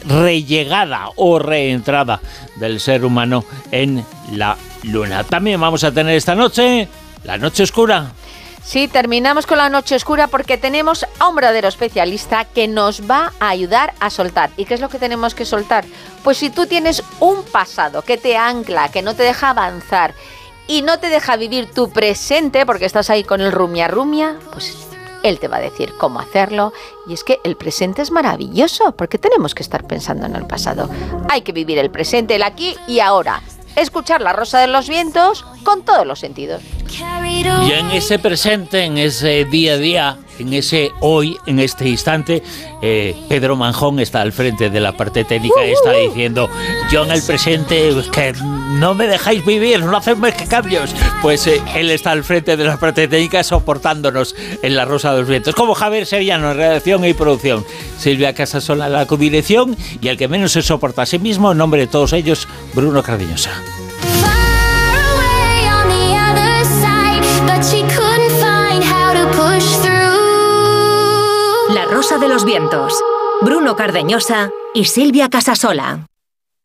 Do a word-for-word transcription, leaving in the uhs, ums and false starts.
rellegada o reentrada del ser humano en la Luna. También vamos a tener esta noche la noche oscura. Sí, terminamos con la noche oscura porque tenemos a un verdadero especialista que nos va a ayudar a soltar. ¿Y qué es lo que tenemos que soltar? Pues si tú tienes un pasado que te ancla, que no te deja avanzar y no te deja vivir tu presente porque estás ahí con el rumia rumia, pues él te va a decir cómo hacerlo. Y es que el presente es maravilloso porque tenemos que estar pensando en el pasado. Hay que vivir el presente, el aquí y ahora. Escuchar La Rosa de los Vientos con todos los sentidos. Y en ese presente, en ese día a día, en ese hoy, en este instante, eh, Pedro Manjón está al frente de la parte técnica y está diciendo: yo en el presente, que no me dejáis vivir, no hacemos que cambios. Pues eh, él está al frente de la parte técnica soportándonos en La Rosa de los Vientos, como Javier Sevillano en redacción y producción, Silvia Casasola en la codirección, y el que menos se soporta a sí mismo, en nombre de todos ellos, Bruno Cardeñosa. La Rosa de los Vientos, Bruno Cardeñosa y Silvia Casasola.